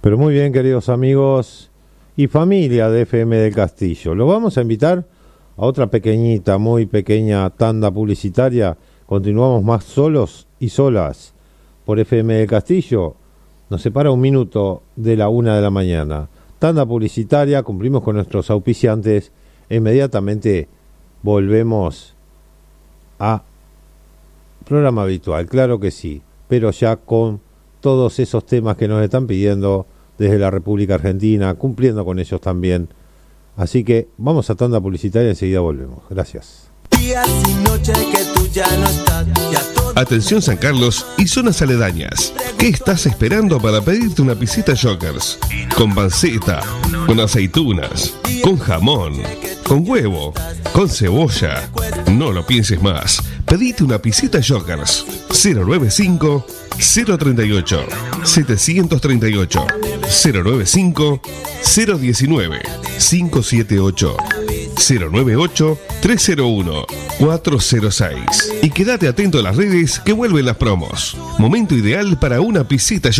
Pero muy bien, queridos amigos y familia de FM del Castillo. Lo vamos a invitar a otra pequeñita, muy pequeña tanda publicitaria. Continuamos más solos y solas por FM del Castillo. Nos separa un minuto de la 1 de la mañana. Tanda publicitaria, cumplimos con nuestros auspiciantes. Inmediatamente volvemos a programa habitual, claro que sí, pero ya con todos esos temas que nos están pidiendo desde la República Argentina, cumpliendo con ellos también. Así que vamos a tanda publicitaria y enseguida volvemos. Gracias. Días y noches que tú ya no estás, Atención San Carlos y zonas aledañas. ¿Qué estás esperando para pedirte una pisita Jokers? Con panceta, con aceitunas, con jamón, con huevo, con cebolla. No lo pienses más. Pedite una pisita Jokers. 095 038 738 095 019 578 098 301 406. Y quédate atento a las redes que vuelven las promos. Momento ideal para una pisita